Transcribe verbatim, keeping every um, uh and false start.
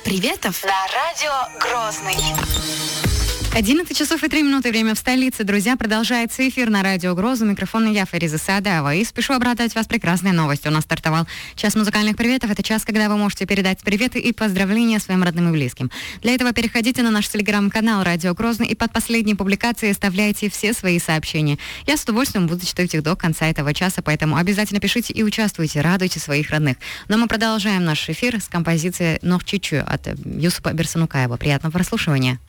приветов на радио Грозный. одиннадцать часов и три минуты, время в столице. Друзья, продолжается эфир на радио Грозный. Микрофон я, Фариза Саадаева. И спешу обрадовать вас прекрасной новостью. У нас стартовал час музыкальных приветов. Это час, когда вы можете передать приветы и поздравления своим родным и близким. Для этого переходите на наш телеграм-канал «Радио Грозный» и под последней публикацией оставляйте все свои сообщения. Я с удовольствием буду читать их до конца этого часа, поэтому обязательно пишите и участвуйте, радуйте своих родных. Но мы продолжаем наш эфир с композицией «Нох Чичу» от Юсупа Берсанукаева. Приятного прослушивания.